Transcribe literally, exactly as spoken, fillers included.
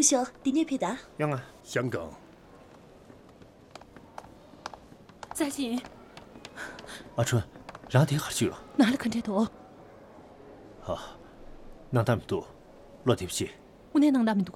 兄，第二批单。 杨啊， 香港。 再见。 阿春，让爹下去了。 哪里看这多？ 啊，那咱们多，老对不起。 我哪能那么多？